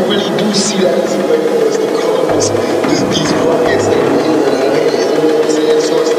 you really do see that as a way for us to calm these pockets that we hear in our head, you know what I'm saying? So it's